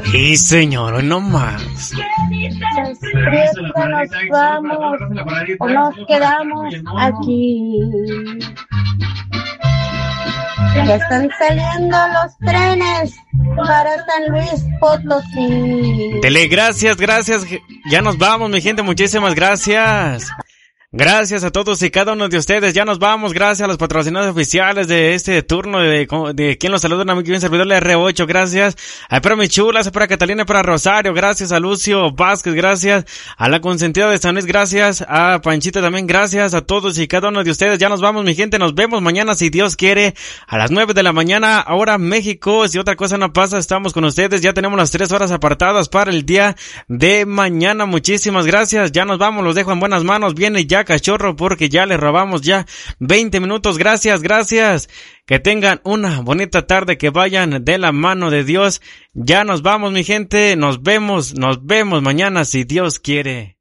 Sí, señor, no más. Prieto, nos vamos o nos quedamos aquí. Ya están saliendo los trenes para San Luis Potosí. Dele, gracias. Ya nos vamos, mi gente, muchísimas gracias. Gracias a todos y cada uno de ustedes. Ya nos vamos. Gracias a los patrocinadores oficiales de este turno de quien los saluda, un amigo y un servidor de R8. Gracias a para mis chulas, para Catalina, para Rosario. Gracias a Lucio Vázquez. Gracias a la consentida de San Luis. Gracias a Panchita también. Gracias a todos y cada uno de ustedes. Ya nos vamos, mi gente. Nos vemos mañana, si Dios quiere, a las 9 de la mañana, hora México. Si otra cosa no pasa, estamos con ustedes. Ya tenemos las 3 horas apartadas para el día de mañana. Muchísimas gracias. Ya nos vamos. Los dejo en buenas manos. Viene ya cachorro porque ya le robamos ya 20 minutos. Gracias. Que tengan una bonita tarde, que vayan de la mano de Dios. Ya nos vamos, mi gente. Nos vemos mañana si Dios quiere.